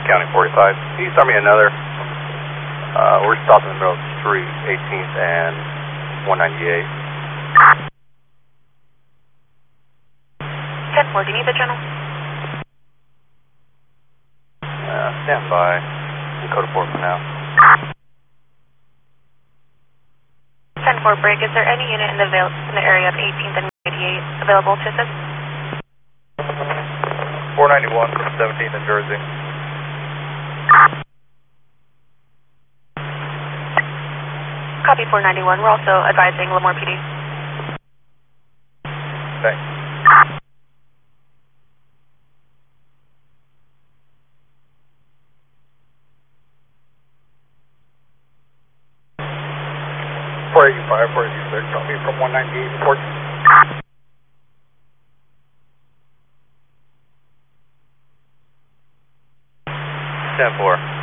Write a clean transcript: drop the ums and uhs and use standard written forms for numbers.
County 45. Can you start me another? We're stopped in the middle of the street, 18th and 198. 10-4, do you need the channel? Stand by. Dakota 4 for now. 10-4, break. Is there any unit in the area of 18th and 98 available to assist? 491 from 17th in Jersey. Copy 491. We're also advising Lemoore PD. Thanks. Four 486, tell me from 198 and 14. Ten 4.